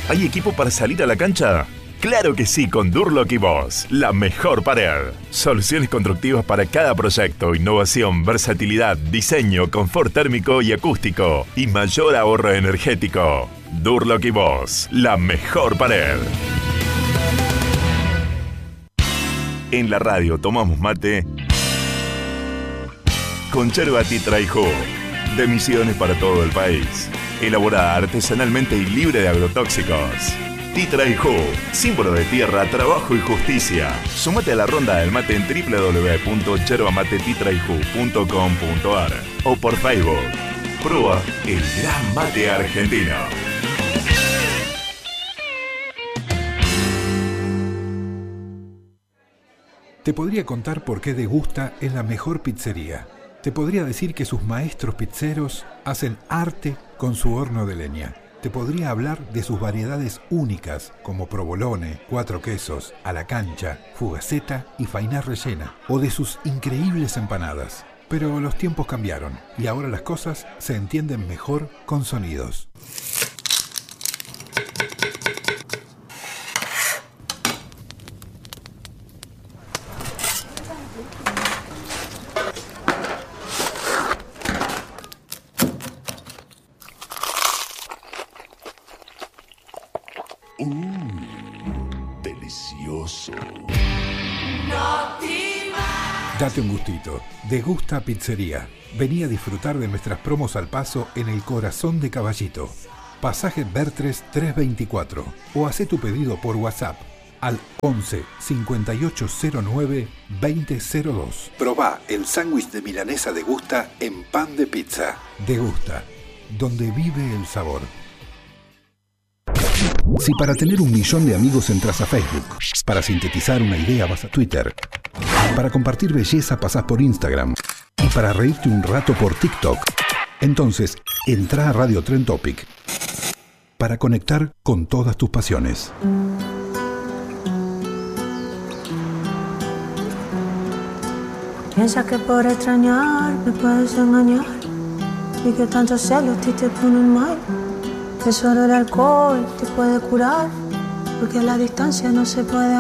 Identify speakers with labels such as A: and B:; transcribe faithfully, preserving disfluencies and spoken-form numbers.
A: ¿Hay equipo para salir a la cancha? ¡Claro que sí, con Durlock y Boss! La mejor pared. Soluciones constructivas para cada proyecto, innovación, versatilidad, diseño, confort térmico y acústico y mayor ahorro energético. Durlock y Boss, la mejor pared. En la radio tomamos mate con yerba Titra y Ju, de Misiones para todo el país. Elaborada artesanalmente y libre de agrotóxicos. Titra y Ju, símbolo de tierra, trabajo y justicia. Sumate a la ronda del mate en doble u doble u doble u punto yerba mate titra y ju punto com punto a r o por Facebook. Prueba el gran mate argentino.
B: Te podría contar por qué Degusta es la mejor pizzería. Te podría decir que sus maestros pizzeros hacen arte con su horno de leña. Te podría hablar de sus variedades únicas como provolone, cuatro quesos, a la cancha, fugaceta y fainá rellena, o de sus increíbles empanadas. Pero los tiempos cambiaron y ahora las cosas se entienden mejor con sonidos. Date un gustito. Degusta Pizzería. Vení a disfrutar de nuestras promos al paso en el corazón de Caballito. Pasaje Bertres trescientos veinticuatro. O hacé tu pedido por WhatsApp al once cincuenta y ocho cero nueve veinte cero dos. Probá el sándwich de milanesa Degusta en pan de pizza. Degusta, donde vive el sabor. Si para tener un millón de amigos entras a Facebook, para sintetizar una idea vas a Twitter, para compartir belleza pasás por Instagram y para reírte un rato por TikTok, entonces entrá a Radio Trend Topic para conectar con todas tus pasiones.
C: Piensa que por extrañar me puedes engañar y que tantos celos a ti te ponen mal, que solo el alcohol te puede curar, porque a la distancia no se puede